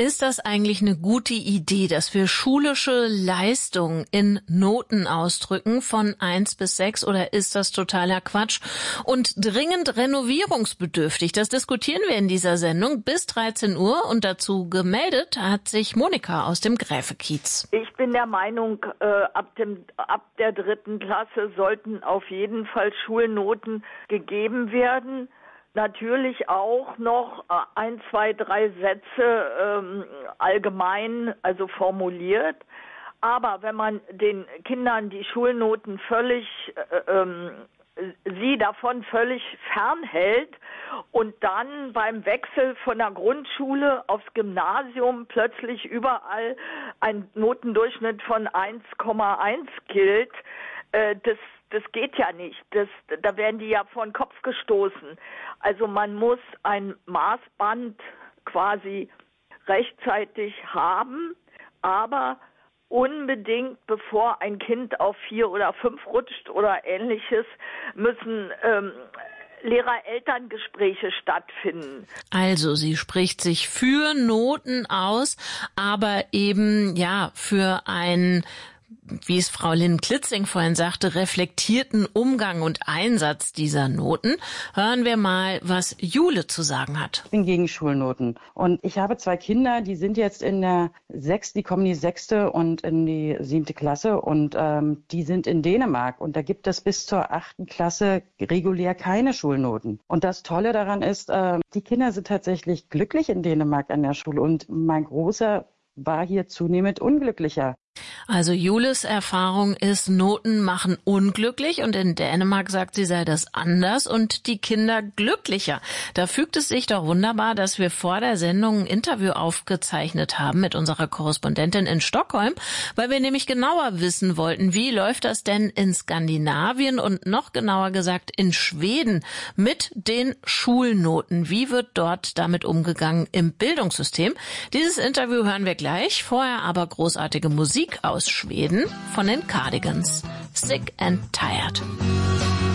Ist das eigentlich eine gute Idee, dass wir schulische Leistung in Noten ausdrücken von 1 bis 6, oder ist das totaler Quatsch und dringend renovierungsbedürftig? Das diskutieren wir in dieser Sendung bis 13 Uhr und dazu gemeldet hat sich Monika aus dem Gräfekiez. Ich bin der Meinung, ab der 3. Klasse sollten auf jeden Fall Schulnoten gegeben werden. Natürlich auch noch 1, 2, 3 Sätze allgemein, also formuliert. Aber wenn man den Kindern die Schulnoten sie davon völlig fernhält und dann beim Wechsel von der Grundschule aufs Gymnasium plötzlich überall ein Notendurchschnitt von 1,1 gilt, das geht ja nicht. Da werden die ja vor den Kopf gestoßen. Also man muss ein Maßband quasi rechtzeitig haben, aber unbedingt, bevor ein Kind auf 4 oder 5 rutscht oder Ähnliches, müssen Lehrer-Eltern-Gespräche stattfinden. Also sie spricht sich für Noten aus, aber eben für ein, wie es Frau Linn-Klitzing vorhin sagte, reflektierten Umgang und Einsatz dieser Noten. Hören wir mal, was Jule zu sagen hat. Ich bin gegen Schulnoten. Und ich habe 2 Kinder, die sind jetzt in der 6., die kommen in die 6. und in die 7. Klasse und die sind in Dänemark. Und da gibt es bis zur 8. Klasse regulär keine Schulnoten. Und das Tolle daran ist, die Kinder sind tatsächlich glücklich in Dänemark an der Schule. Und mein Großer war hier zunehmend unglücklicher. Also Jules Erfahrung ist, Noten machen unglücklich und in Dänemark, sagt sie, sei das anders und die Kinder glücklicher. Da fügt es sich doch wunderbar, dass wir vor der Sendung ein Interview aufgezeichnet haben mit unserer Korrespondentin in Stockholm, weil wir nämlich genauer wissen wollten, wie läuft das denn in Skandinavien und noch genauer gesagt in Schweden mit den Schulnoten. Wie wird dort damit umgegangen im Bildungssystem? Dieses Interview hören wir gleich, vorher aber großartige Musik aus Schweden von den Cardigans. Sick and Tired.